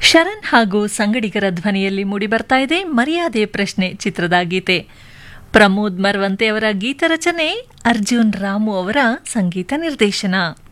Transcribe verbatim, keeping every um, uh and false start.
ಶರಣ್ ಹಾಗೂ ಸಂಗಡಿಗರ ಧ್ವನಿಯಲ್ಲಿ ಮೂಡಿಬರ್ತಾ ಇದೆ ಮರ್ಯಾದೆ ಪ್ರಶ್ನೆ ಚಿತ್ರದ ಗೀತೆ. ಪ್ರಮೋದ್ ಮರವಂತೆ ಅವರ ಗೀತ ರಚನೆ, ಅರ್ಜುನ್ ರಾಮು ಅವರ ಸಂಗೀತ ನಿರ್ದೇಶನ.